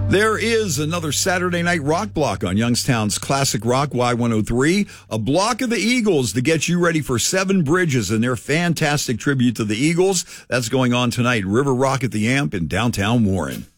There is another Saturday night rock block on Youngstown's Classic Rock Y103, a block of the Eagles to get you ready for Seven Bridges and their fantastic tribute to the Eagles. That's going on tonight, River Rock at the Amp in downtown Warren.